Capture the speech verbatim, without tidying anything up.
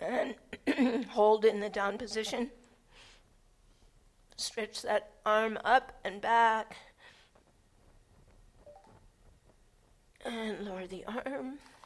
And hold in the down position. Stretch that arm up and back. And lower the arm.